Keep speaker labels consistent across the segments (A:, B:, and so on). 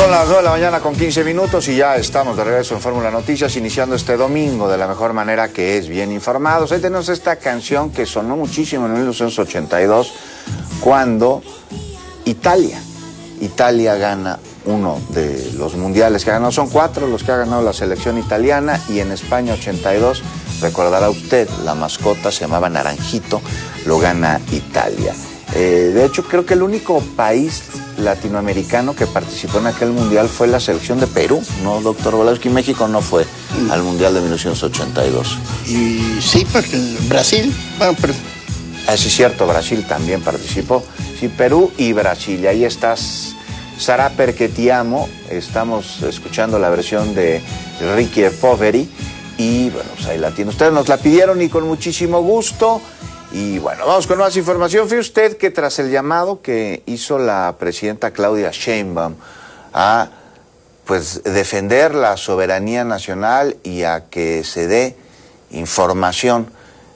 A: Son las 9 de la mañana con 15 minutos y ya estamos de regreso en Fórmula Noticias, iniciando este domingo de la mejor manera, que es bien informados. Ahí tenemos esta canción que sonó muchísimo en 1982, cuando Italia gana uno de los mundiales que ha ganado. Son 4 los que ha ganado la selección italiana, y en España 82, recordará usted, la mascota se llamaba Naranjito, lo gana Italia. De hecho, creo que el único país latinoamericano que participó en aquel mundial fue la selección de Perú, ¿no, doctor Volowski? México no fue al mundial de 1982.
B: Y sí, porque Brasil, bueno, pero...
A: Sí, es cierto, Brasil también participó. Sí, Perú y Brasil. Y ahí estás, Sarà perché ti amo. Estamos escuchando la versión de Ricky Poveri. Y bueno, pues ahí la tiene. Ustedes nos la pidieron y con muchísimo gusto. Y bueno, vamos con más información. Fíjese usted que tras el llamado que hizo la presidenta Claudia Sheinbaum a pues defender la soberanía nacional y a que se dé información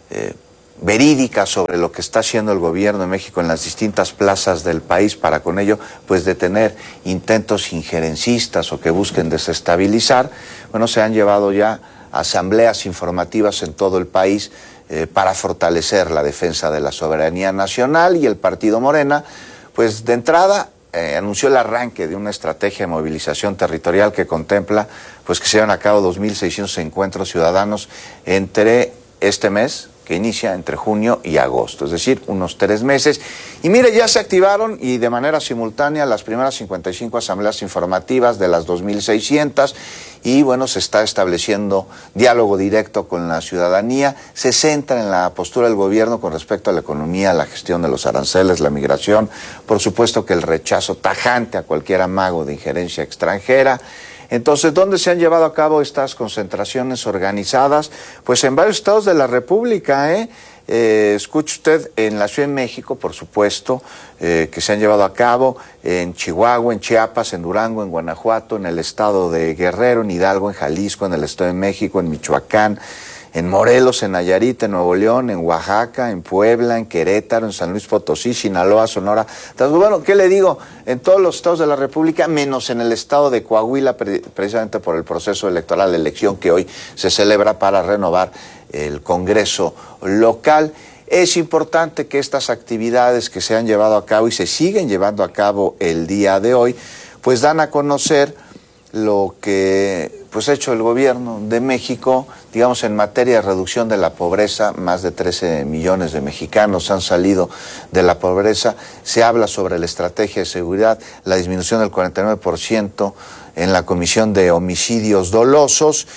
A: verídica sobre lo que está haciendo el gobierno de México en las distintas plazas del país, para con ello pues detener intentos injerencistas o que busquen desestabilizar, bueno, se han llevado ya asambleas informativas en todo el país para fortalecer la defensa de la soberanía nacional. Y el partido Morena, pues de entrada anunció el arranque de una estrategia de movilización territorial que contempla pues que se lleven a cabo 2.600 encuentros ciudadanos entre este mes, que inicia entre junio y agosto, es decir, unos 3 meses. Y mire, ya se activaron y de manera simultánea las primeras 55 asambleas informativas de las 2.600, y bueno, se está estableciendo diálogo directo con la ciudadanía. Se centra en la postura del gobierno con respecto a la economía, la gestión de los aranceles, la migración, por supuesto que el rechazo tajante a cualquier amago de injerencia extranjera. Entonces, ¿dónde se han llevado a cabo estas concentraciones organizadas? Pues en varios estados de la República, escuche usted, en la Ciudad de México, por supuesto, que se han llevado a cabo, en Chihuahua, en Chiapas, en Durango, en Guanajuato, en el estado de Guerrero, en Hidalgo, en Jalisco, en el estado de México, en Michoacán, en Morelos, en Nayarit, en Nuevo León, en Oaxaca, en Puebla, en Querétaro, en San Luis Potosí, Sinaloa, Sonora. Entonces, bueno, ¿qué le digo? En todos los estados de la República, menos en el estado de Coahuila, precisamente por el proceso electoral, la elección que hoy se celebra para renovar el Congreso local. Es importante que estas actividades que se han llevado a cabo y se siguen llevando a cabo el día de hoy, pues dan a conocer lo que pues ha hecho el gobierno de México, digamos, en materia de reducción de la pobreza. Más de 13 millones de mexicanos han salido de la pobreza. Se habla sobre la estrategia de seguridad, la disminución del 49% en la comisión de homicidios dolosos.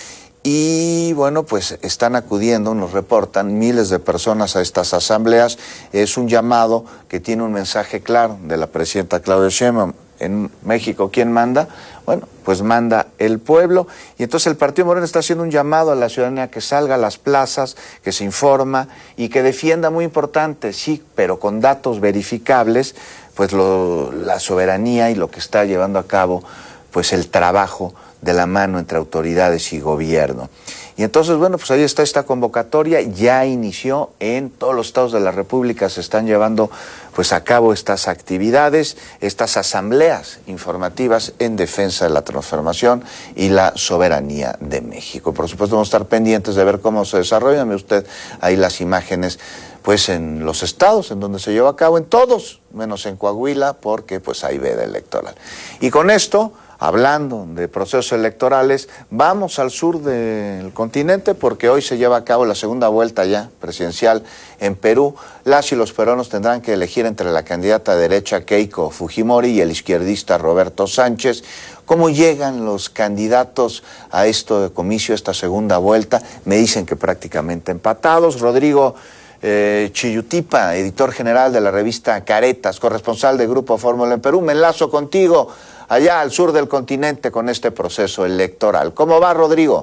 A: Y bueno, pues están acudiendo, nos reportan, miles de personas a estas asambleas. Es un llamado que tiene un mensaje claro de la presidenta Claudia Sheinbaum. En México, ¿quién manda? Bueno, pues manda el pueblo. Y entonces el Partido Moreno está haciendo un llamado a la ciudadanía que salga a las plazas, que se informa y que defienda, muy importante, sí, pero con datos verificables, pues la soberanía y lo que está llevando a cabo pues el trabajo de la mano entre autoridades y gobierno. Y entonces, bueno, pues ahí está esta convocatoria, ya inició en todos los estados de la República, se están llevando pues a cabo estas actividades, estas asambleas informativas en defensa de la transformación y la soberanía de México. Por supuesto, vamos a estar pendientes de ver cómo se desarrollan. Ve usted ahí las imágenes, pues en los estados en donde se lleva a cabo, en todos, menos en Coahuila, porque pues hay veda electoral. Y con esto, hablando de procesos electorales, vamos al sur del continente, porque hoy se lleva a cabo la segunda vuelta ya presidencial en Perú. Las y los peruanos tendrán que elegir entre la candidata de derecha Keiko Fujimori y el izquierdista Roberto Sánchez. ¿Cómo llegan los candidatos a esto de comicio, esta segunda vuelta? Me dicen que prácticamente empatados. Rodrigo Chiyutipa, editor general de la revista Caretas, corresponsal de Grupo Fórmula en Perú, me enlazo contigo allá al sur del continente con este proceso electoral. ¿Cómo va, Rodrigo?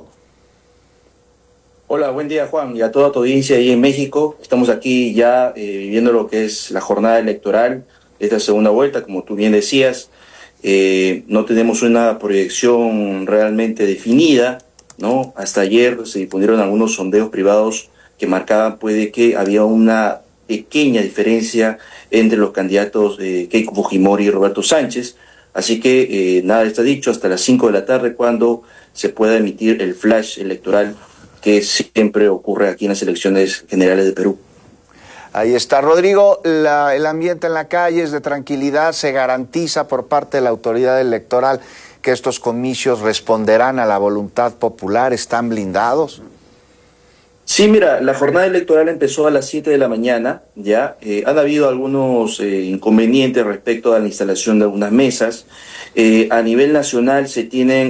C: Hola, buen día, Juan, y a toda tu audiencia ahí en México. Estamos aquí ya viviendo lo que es la jornada electoral de esta segunda vuelta, como tú bien decías. No tenemos una proyección realmente definida, ¿no? Hasta ayer se difundieron algunos sondeos privados que marcaban pues, que había una pequeña diferencia entre los candidatos Keiko Fujimori y Roberto Sánchez. Así que nada está dicho hasta las 5 de la tarde cuando se pueda emitir el flash electoral que siempre ocurre aquí en las elecciones generales de Perú.
A: Ahí está, Rodrigo. El ambiente en la calle es de tranquilidad. ¿Se garantiza por parte de la autoridad electoral que estos comicios responderán a la voluntad popular? ¿Están blindados?
C: Sí, mira, la jornada electoral empezó a las 7 de la mañana, ya. Han habido algunos inconvenientes respecto a la instalación de algunas mesas. A nivel nacional se tienen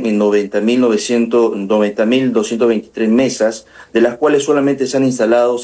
C: 90.223 mesas, de las cuales solamente se han instalado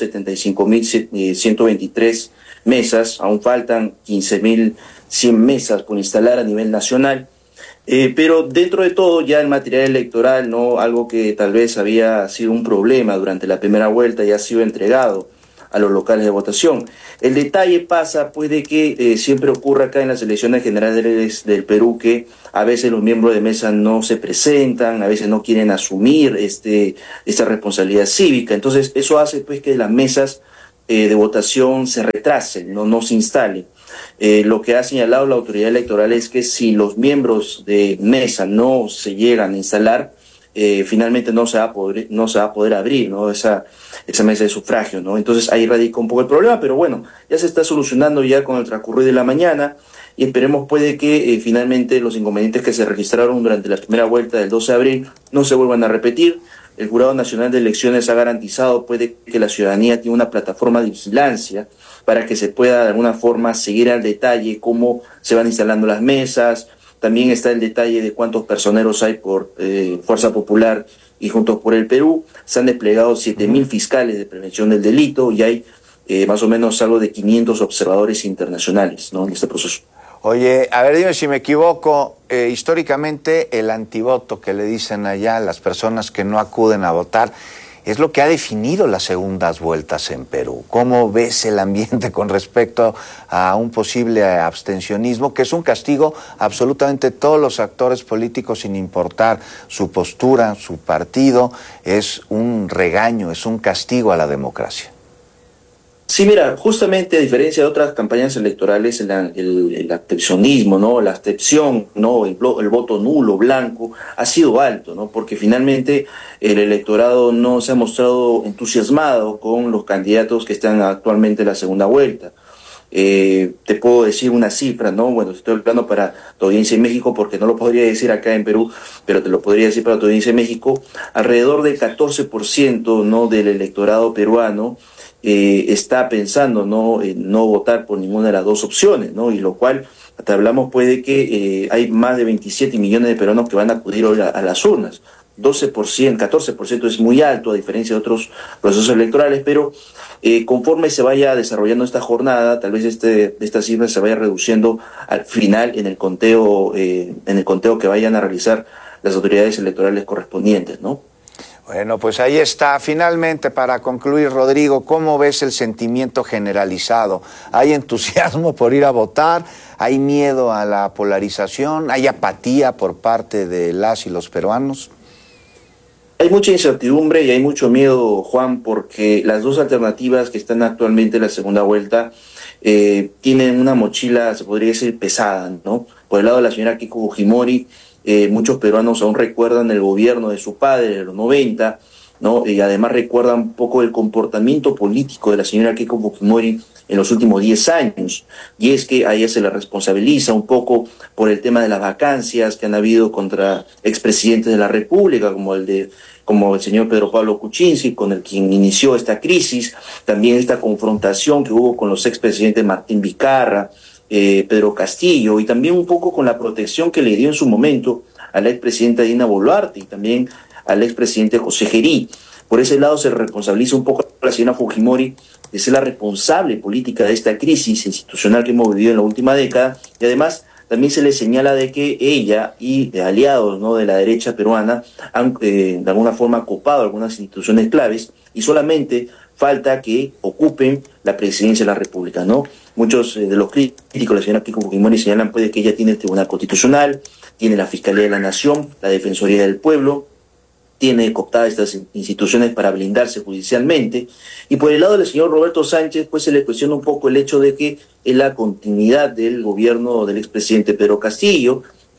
C: 75.123 mesas. Aún faltan 15.100 mesas por instalar a nivel nacional. Pero dentro de todo ya el material electoral, ¿no? Algo que tal vez había sido un problema durante la primera vuelta, ya ha sido entregado a los locales de votación. El detalle pasa pues de que siempre ocurre acá en las elecciones generales del Perú que a veces los miembros de mesa no se presentan, a veces no quieren asumir esta responsabilidad cívica. Entonces eso hace pues que las mesas de votación se retrasen, no se instalen. Lo que ha señalado la autoridad electoral es que si los miembros de mesa no se llegan a instalar, finalmente no se va a poder abrir, ¿no? esa mesa de sufragio, ¿no? Entonces ahí radica un poco el problema, pero bueno, ya se está solucionando ya con el transcurrir de la mañana y esperemos puede que finalmente los inconvenientes que se registraron durante la primera vuelta del 12 de abril no se vuelvan a repetir. El Jurado Nacional de Elecciones ha garantizado puede que la ciudadanía tiene una plataforma de vigilancia para que se pueda de alguna forma seguir al detalle cómo se van instalando las mesas. También está el detalle de cuántos personeros hay por Fuerza Popular y Juntos por el Perú. Se han desplegado 7.000 fiscales de prevención del delito y hay más o menos algo de 500 observadores internacionales, ¿no? En este proceso.
A: Oye, a ver, dime si me equivoco, históricamente el antivoto que le dicen allá a las personas que no acuden a votar es lo que ha definido las segundas vueltas en Perú. ¿Cómo ves el ambiente con respecto a un posible abstencionismo, que es un castigo absolutamente todos los actores políticos sin importar su postura, su partido? Es un regaño, es un castigo a la democracia.
C: Sí, mira, justamente a diferencia de otras campañas electorales, el abstencionismo, ¿no? La abstención, ¿no? El voto nulo, blanco, ha sido alto, ¿no? Porque finalmente el electorado no se ha mostrado entusiasmado con los candidatos que están actualmente en la segunda vuelta. Te puedo decir una cifra, ¿no? Bueno, estoy hablando para tu audiencia en México porque no lo podría decir acá en Perú, pero te lo podría decir para tu audiencia en México. Alrededor del 14%, ¿no? del electorado peruano está pensando no votar por ninguna de las dos opciones, ¿no? Y lo cual, hasta hablamos pues de que hay más de 27 millones de peruanos que van a acudir hoy a las urnas. 12%, 14% es muy alto a diferencia de otros procesos electorales, pero conforme se vaya desarrollando esta jornada, tal vez esta cifra se vaya reduciendo al final en el conteo que vayan a realizar las autoridades electorales correspondientes, ¿no?
A: Bueno, pues ahí está. Finalmente, para concluir, Rodrigo, ¿cómo ves el sentimiento generalizado? ¿Hay entusiasmo por ir a votar? ¿Hay miedo a la polarización? ¿Hay apatía por parte de las y los peruanos?
C: Hay mucha incertidumbre y hay mucho miedo, Juan, porque las dos alternativas que están actualmente en la segunda vuelta tienen una mochila, se podría decir, pesada, ¿no? Por el lado de la señora Keiko Fujimori, muchos peruanos aún recuerdan el gobierno de su padre de los 90, ¿no? Y además recuerdan un poco el comportamiento político de la señora Keiko Fujimori en los últimos 10 años, y es que a ella se le responsabiliza un poco por el tema de las vacancias que han habido contra expresidentes de la República, como el señor Pedro Pablo Kuczynski, con el quien inició esta crisis, también esta confrontación que hubo con los expresidentes Martín Vizcarra, Pedro Castillo, y también un poco con la protección que le dio en su momento a la expresidenta Dina Boluarte y también al expresidente José Gerí. Por ese lado se responsabiliza un poco a la señora Fujimori de ser la responsable política de esta crisis institucional que hemos vivido en la última década, y además también se le señala de que ella y aliados, ¿no? de la derecha peruana han de alguna forma copado algunas instituciones claves y solamente falta que ocupen la presidencia de la República, ¿no? Muchos de los críticos de la señora Keiko Fujimori señalan pues, que ella tiene el Tribunal Constitucional, tiene la Fiscalía de la Nación, la Defensoría del Pueblo, tiene cooptadas estas instituciones para blindarse judicialmente, y por el lado del señor Roberto Sánchez, pues se le cuestiona un poco el hecho de que es la continuidad del gobierno del expresidente Pedro Castillo,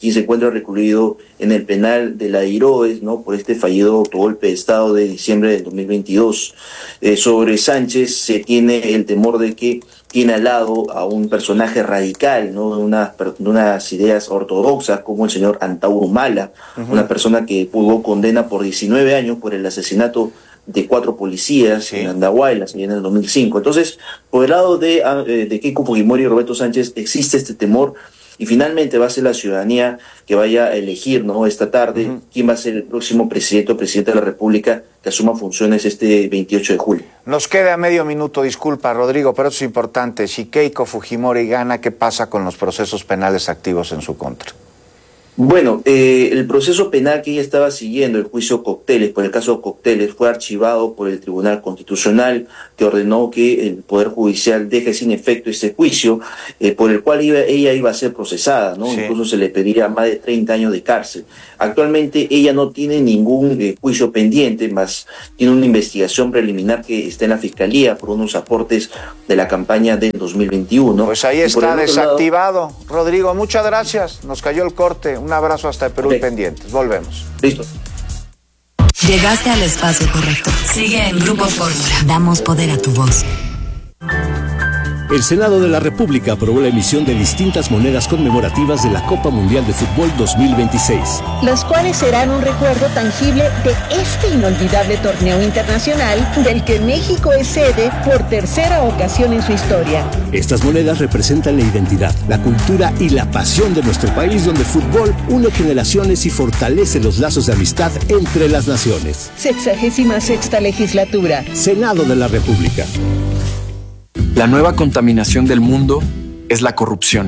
C: quien se encuentra recluido en el penal de la Iroes, ¿no? Por este fallido autogolpe de Estado de diciembre del 2022. Sobre Sánchez se tiene el temor de que tiene al lado a un personaje radical, ¿no? De unas ideas ortodoxas, como el señor Antauro Humala, una persona que pudo condena por 19 años por el asesinato de 4 policías en Andahuaylas en el 2005. Entonces, por el lado de Keiko Fujimori y Roberto Sánchez existe este temor, y finalmente va a ser la ciudadanía que vaya a elegir, ¿no? Esta tarde quién va a ser el próximo presidente o presidente de la República que asuma funciones este 28 de julio.
A: Nos queda medio minuto, disculpa Rodrigo, pero eso es importante. Si Keiko Fujimori gana, ¿qué pasa con los procesos penales activos en su contra?
C: Bueno, el proceso penal que ella estaba siguiendo, el juicio Cocteles, por el caso Cocteles, fue archivado por el Tribunal Constitucional, que ordenó que el Poder Judicial deje sin efecto este juicio, por el cual ella iba a ser procesada, ¿no? Sí. Incluso se le pediría más de 30 años de cárcel. Actualmente ella no tiene ningún juicio pendiente, más tiene una investigación preliminar que está en la Fiscalía por unos aportes de la campaña del 2021.
A: Pues ahí está desactivado. Rodrigo, muchas gracias. Nos cayó el corte. Un abrazo hasta Perú y pendientes. Volvemos.
C: Listo.
D: Llegaste al espacio correcto. Sigue en Grupo Fórmula. Damos poder a tu voz.
E: El Senado de la República aprobó la emisión de distintas monedas conmemorativas de la Copa Mundial de Fútbol 2026.
F: Los cuales serán un recuerdo tangible de este inolvidable torneo internacional del que México es sede por tercera ocasión en su historia.
E: Estas monedas representan la identidad, la cultura y la pasión de nuestro país, donde el fútbol une generaciones y fortalece los lazos de amistad entre las naciones.
F: 66ª legislatura.
E: Senado de la República.
G: La nueva contaminación del mundo es la corrupción.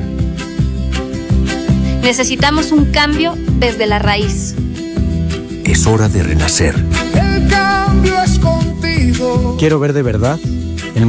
H: Necesitamos un cambio desde la raíz.
I: Es hora de renacer.
J: El cambio es contigo.
I: Quiero ver de verdad